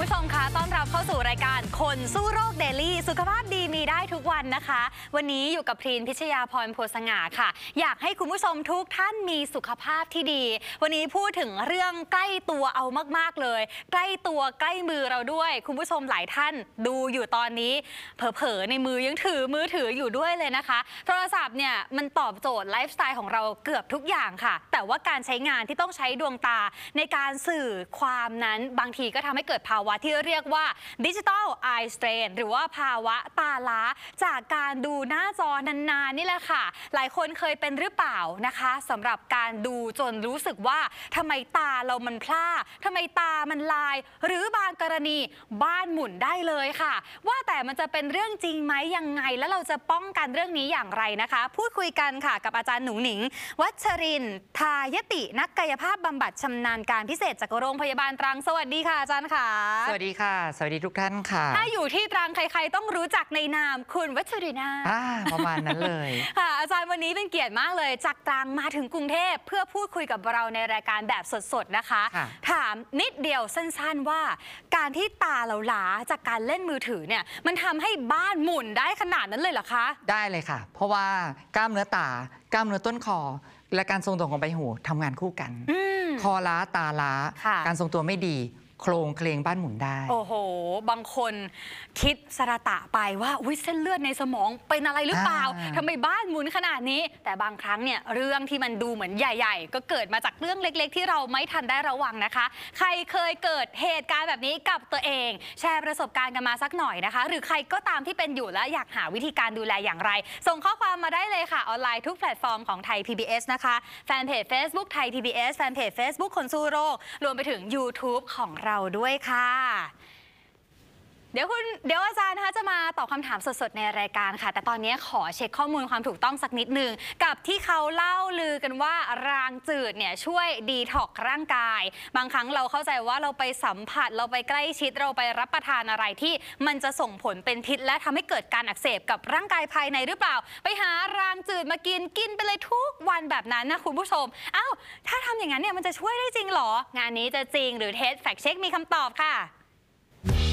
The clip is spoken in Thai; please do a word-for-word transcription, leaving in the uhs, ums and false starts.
ผู้ชมคะต้อนรับเข้าสู่รายการคนสู้โรคเดลี่สุขภาพดีมีได้ทุกวันนะคะวันนี้อยู่กับพรีนพิชยาพรโพสง่าค่ะอยากให้คุณผู้ชมทุกท่านมีสุขภาพที่ดีวันนี้พูดถึงเรื่องใกล้ตัวเอามากๆเลยใกล้ตัวใกล้มือเราด้วยคุณผู้ชมหลายท่านดูอยู่ตอนนี้เผลอๆในมือยังถือมือถืออยู่ด้วยเลยนะคะโทรศัพท์เนี่ยมันตอบโจทย์ไลฟ์สไตล์ของเราเกือบทุกอย่างค่ะแต่ว่าการใช้งานที่ต้องใช้ดวงตาในการสื่อความนั้นบางทีก็ทำให้เกิดภาวะที่เรียกว่าดิจิทัลไอสเตรนหรือว่าภาวะตาล้าจากการดูหน้าจอนานๆนี่แหละค่ะหลายคนเคยเป็นหรือเปล่านะคะสำหรับการดูจนรู้สึกว่าทำไมตาเรามันพร่าทำไมตามันลายหรือบางกรณีบ้านหมุนได้เลยค่ะว่าแต่มันจะเป็นเรื่องจริงไหมยังไงแล้วเราจะป้องกันเรื่องนี้อย่างไรนะคะพูดคุยกันค่ะกับอาจารย์หนุ่งหนิงวัชรินทร์ทายตินักกายภาพบำบัดชำนาญการพิเศษจากโรงพยาบาลตรังสวัสดีค่ะอาจารย์ค่ะสวัสดีค่ะสวัสดีทุกท่านค่ะถ้าอยู่ที่ตรังใครๆต้องรู้จักในนามคุณวัชรินาประมาณนั้นเลยค่ะอาจารย์วันนี้เป็นเกียรติมากเลยจากตรังมาถึงกรุงเทพเพื่อพูดคุยกับเราในรายการแบบสดๆนะคะถามนิดเดียวสั้นๆว่าการที่ตาเราล้าจากการเล่นมือถือเนี่ยมันทำให้บ้านหมุนได้ขนาดนั้นเลยเหรอคะได้เลยค่ะเพราะว่ากล้ามเนื้อตากล้ามเนื้อต้นคอและการทรงตัวของใบหูทำงานคู่กันคอล้าตาล้าการทรงตัวไม่ดีโครงเคลงบ้านหมุนได้โอ้โหบางคนคิดสระตะไปว่าอุ๊ยเส้นเลือดในสมองเป็นอะไรหรือเปล่าทำไมบ้านหมุนขนาดนี้แต่บางครั้งเนี่ยเรื่องที่มันดูเหมือนใหญ่ๆก็เกิดมาจากเรื่องเล็กๆที่เราไม่ทันได้ระวังนะคะใครเคยเกิดเหตุการณ์แบบนี้กับตัวเองแชร์ประสบการณ์กันมาสักหน่อยนะคะหรือใครก็ตามที่เป็นอยู่และอยากหาวิธีการดูแลอย่างไรส่งข้อความมาได้เลยค่ะออนไลน์ทุกแพลตฟอร์มของไทย พี บี เอส นะคะแฟนเพจ Facebook ไทย พี บี เอส แฟนเพจ Facebook คนสู้โรครวมไปถึง YouTube ของเราด้วยค่ะเดี๋ยวคุณเดี๋ยวอาจารย์นะคะจะมาตอบคำถามสดๆในรายการค่ะแต่ตอนนี้ขอเช็คข้อมูลความถูกต้องสักนิดหนึ่งกับที่เขาเล่าลือกันว่ารางจืดเนี่ยช่วยดีท็อกร่างกายบางครั้งเราเข้าใจว่าเราไปสัมผัสเราไปใกล้ชิดเราไปรับประทานอะไรที่มันจะส่งผลเป็นพิษและทำให้เกิดการอักเสบกับร่างกายภายในหรือเปล่าไปหารางจืดมากินกินไปเลยทุกวันแบบนั้นนะคุณผู้ชมอ้าวถ้าทำอย่างนั้นเนี่ยมันจะช่วยได้จริงหรองานนี้จะจริงหรือเท็จแฟกต์เช็คมีคำตอบค่ะ